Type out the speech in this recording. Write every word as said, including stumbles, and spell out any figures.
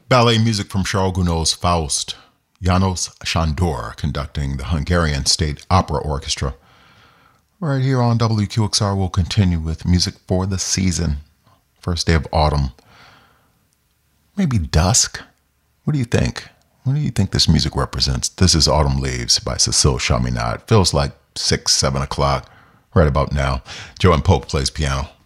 Ballet music from Charles Gounod's Faust. János Sándor conducting the Hungarian State Opera Orchestra. Right here on W Q X R, we'll continue with music for the season. First day of autumn. Maybe dusk? What do you think? What do you think this music represents? This is Autumn Leaves by Cécile Chaminade. Feels like six, seven o'clock right about now. Joanne Polk plays piano.